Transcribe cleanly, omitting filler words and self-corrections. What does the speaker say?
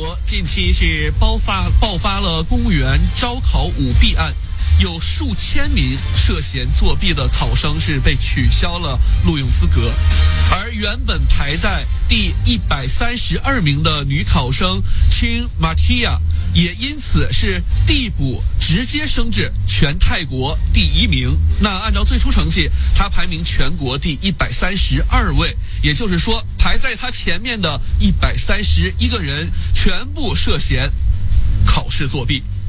国近期是爆发了公务员招考舞弊案，有数千名涉嫌作弊的考生是被取消了录用资格，而原本排在第132名的女考生 Chin Matia 也因此是递补直接升至全泰国第1名。那按照最初成绩，她排名全国第132位，也就是说排在她前面的131个人全部涉嫌考试作弊。